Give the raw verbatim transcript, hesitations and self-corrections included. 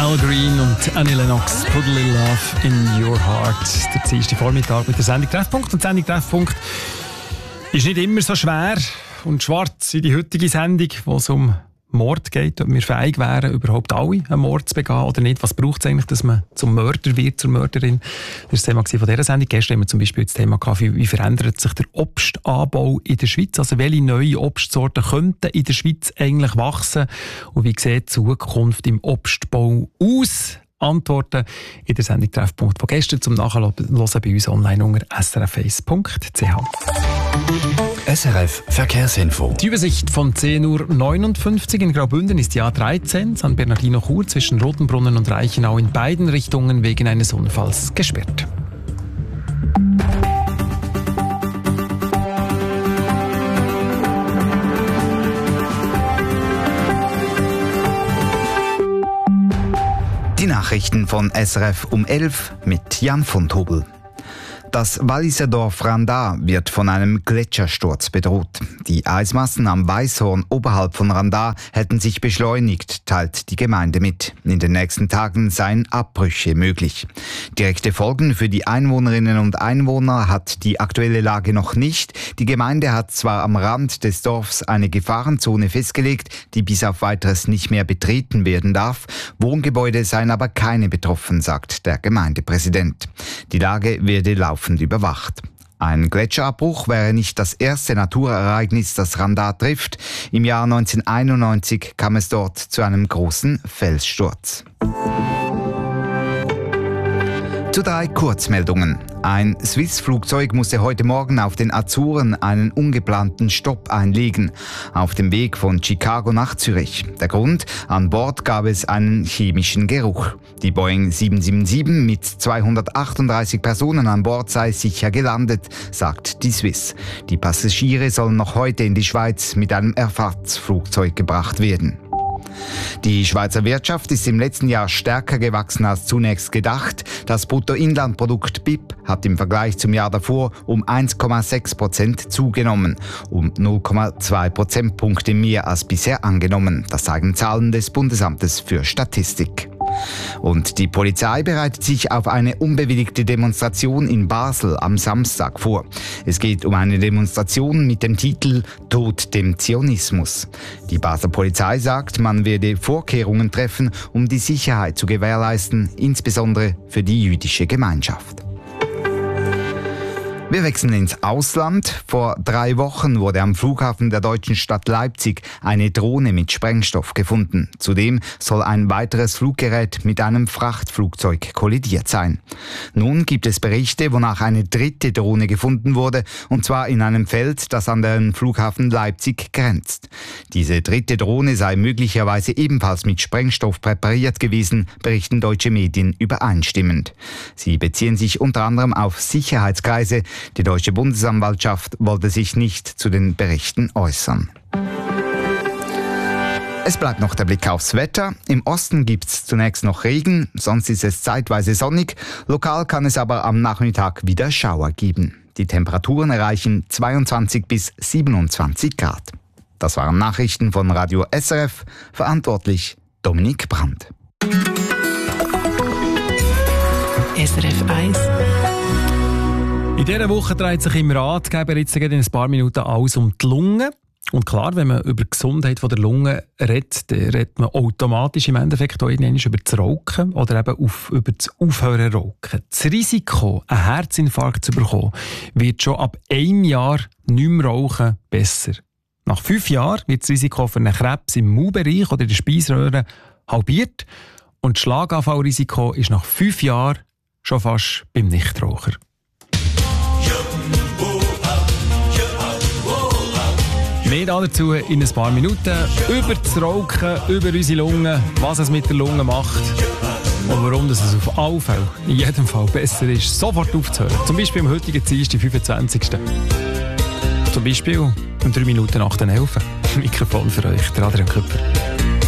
Al Green und Annie Lennox, Put a Little Love in Your Heart. Der dienstag Vormittag mit der Sendung Treffpunkt. Und die Sendung Treffpunkt ist nicht immer so schwer und schwarz wie die heutige Sendung, wo es um Mord geht, ob wir fähig wären, überhaupt alle einen Mord zu begehen oder nicht. Was braucht es eigentlich, dass man zum Mörder wird, zur Mörderin? Das war das Thema von dieser Sendung. Gestern haben wir zum Beispiel das Thema gehabt, wie, wie verändert sich der Obstanbau in der Schweiz? Also welche neuen Obstsorten könnten in der Schweiz eigentlich wachsen? Und wie sieht die Zukunft im Obstbau aus? Antworten in der Sendung Treffpunkt von gestern zum Nachhören bei uns online unter s r f eins punkt c h. S R F Verkehrsinfo. Die Übersicht von zehn Uhr neunundfünfzig in Graubünden ist die A dreizehn, San Bernardino-Chur zwischen Rotenbrunnen und Reichenau in beiden Richtungen wegen eines Unfalls gesperrt. Die Nachrichten von S R F um elf mit Jan von Tobel. Das Walliser Dorf Randa wird von einem Gletschersturz bedroht. Die Eismassen am Weißhorn oberhalb von Randa hätten sich beschleunigt, teilt die Gemeinde mit. In den nächsten Tagen seien Abbrüche möglich. Direkte Folgen für die Einwohnerinnen und Einwohner hat die aktuelle Lage noch nicht. Die Gemeinde hat zwar am Rand des Dorfs eine Gefahrenzone festgelegt, die bis auf Weiteres nicht mehr betreten werden darf. Wohngebäude seien aber keine betroffen, sagt der Gemeindepräsident. Die Lage werde laufend überwacht. Ein Gletscherabbruch wäre nicht das erste Naturereignis, das Randa trifft. Im Jahr neunzehnhunderteinundneunzig kam es dort zu einem großen Felssturz. Zu drei Kurzmeldungen. Ein Swiss-Flugzeug musste heute Morgen auf den Azoren einen ungeplanten Stopp einlegen, auf dem Weg von Chicago nach Zürich. Der Grund? An Bord gab es einen chemischen Geruch. Die Boeing sieben sieben sieben mit zweihundertachtunddreißig Personen an Bord sei sicher gelandet, sagt die Swiss. Die Passagiere sollen noch heute in die Schweiz mit einem Ersatzflugzeug gebracht werden. Die Schweizer Wirtschaft ist im letzten Jahr stärker gewachsen als zunächst gedacht. Das Bruttoinlandprodukt B I P hat im Vergleich zum Jahr davor um eins Komma sechs Prozent zugenommen, um null Komma zwei Prozentpunkte mehr als bisher angenommen. Das zeigen Zahlen des Bundesamtes für Statistik. Und die Polizei bereitet sich auf eine unbewilligte Demonstration in Basel am Samstag vor. Es geht um eine Demonstration mit dem Titel Tod dem Zionismus. Die Basler Polizei sagt, man werde Vorkehrungen treffen, um die Sicherheit zu gewährleisten, insbesondere für die jüdische Gemeinschaft. Wir wechseln ins Ausland. Vor drei Wochen wurde am Flughafen der deutschen Stadt Leipzig eine Drohne mit Sprengstoff gefunden. Zudem soll ein weiteres Fluggerät mit einem Frachtflugzeug kollidiert sein. Nun gibt es Berichte, wonach eine dritte Drohne gefunden wurde, und zwar in einem Feld, das an den Flughafen Leipzig grenzt. Diese dritte Drohne sei möglicherweise ebenfalls mit Sprengstoff präpariert gewesen, berichten deutsche Medien übereinstimmend. Sie beziehen sich unter anderem auf Sicherheitskreise. Die deutsche Bundesanwaltschaft wollte sich nicht zu den Berichten äußern. Es bleibt noch der Blick aufs Wetter. Im Osten gibt es zunächst noch Regen, sonst ist es zeitweise sonnig. Lokal kann es aber am Nachmittag wieder Schauer geben. Die Temperaturen erreichen zweiundzwanzig bis siebenundzwanzig Grad. Das waren Nachrichten von Radio S R F, verantwortlich Dominik Brandt. S R F eins. In dieser Woche dreht sich im Ratgeber jetzt in ein paar Minuten alles um die Lunge. Und klar, wenn man über die Gesundheit der Lunge redet, dann redet man automatisch im Endeffekt auch über das Rauchen oder eben auf, über das Aufhören rauchen. Das Risiko, einen Herzinfarkt zu bekommen, wird schon ab einem Jahr nicht mehr rauchen besser. Nach fünf Jahren wird das Risiko für einen Krebs im Mundbereich oder in der Speiseröhre halbiert. Und das Schlaganfallrisiko ist nach fünf Jahren schon fast beim Nichtraucher. Mehr dazu in ein paar Minuten. Über das Rauchen, über unsere Lungen, was es mit der Lunge macht und warum es auf alle Fälle in jedem Fall besser ist, sofort aufzuhören. Zum Beispiel am heutigen Dienstag, fünfundzwanzigsten Zum Beispiel um drei Minuten nach den elf. Mikrofon für euch, der Adrian Küpper.